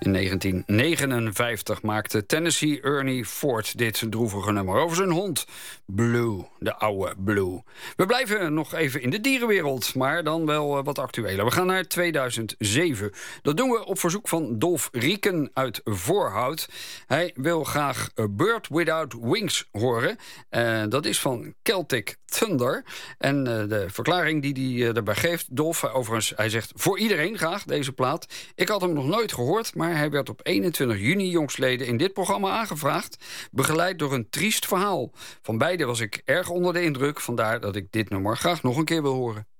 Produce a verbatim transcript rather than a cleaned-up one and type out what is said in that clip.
In negentien negenenvijftig maakte Tennessee Ernie Ford dit droevige nummer over zijn hond Blue, de oude Blue. We blijven nog even in de dierenwereld, maar dan wel wat actueler. We gaan naar tweeduizend zeven. Dat doen we op verzoek van Dolf Rieken uit Voorhout. Hij wil graag A Bird Without Wings horen. Uh, dat is van Celtic Thunder. En uh, de verklaring die hij uh, daarbij geeft, Dolf, overigens, hij zegt voor iedereen graag deze plaat. Ik had hem nog nooit gehoord, maar hij werd op eenentwintig juni jongstleden in dit programma aangevraagd, begeleid door een triest verhaal. Van beide was ik erg onder de indruk, vandaar dat ik dit nummer graag nog een keer wil horen.